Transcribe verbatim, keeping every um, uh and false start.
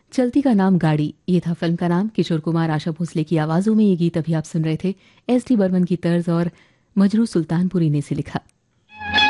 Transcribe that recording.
चलती का नाम गाड़ी, ये था फिल्म का नाम। किशोर कुमार, आशा भोसले की आवाज़ों में ये गीत अभी आप सुन रहे थे। एस टी बर्मन की तर्ज और मजरू सुल्तानपुरी ने इसे लिखा।